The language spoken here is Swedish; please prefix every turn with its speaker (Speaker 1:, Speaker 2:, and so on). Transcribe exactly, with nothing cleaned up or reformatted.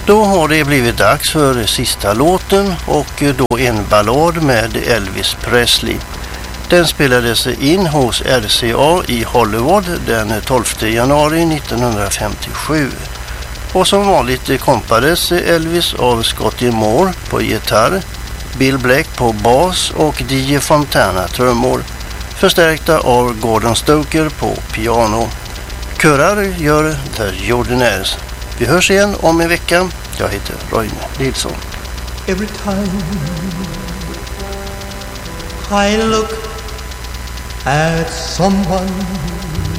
Speaker 1: Då har det blivit dags för sista låten och då en ballad med Elvis Presley. Den spelades in hos R C A i Hollywood den tolfte januari nittonhundrafemtiosju. Och som vanligt kompades Elvis av Scotty Moore på gitarr, Bill Black på bas och D J Fontana trummor, förstärkta av Gordon Stoker på piano. Körar gör The Jordanaires. Vi hörs igen om en vecka. Jag heter Roine Nilsson.
Speaker 2: Every time I look at someone